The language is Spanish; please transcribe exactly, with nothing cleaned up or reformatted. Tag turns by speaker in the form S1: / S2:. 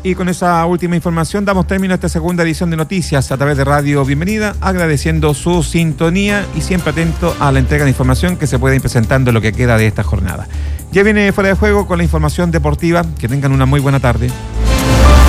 S1: Y con esa última información damos término a esta segunda edición de Noticias a través de Radio Bienvenida, agradeciendo su sintonía y siempre atento a la entrega de información que se puede ir presentando en lo que queda de esta jornada. Ya viene Fuera de Juego con la información deportiva. Que tengan una muy buena tarde.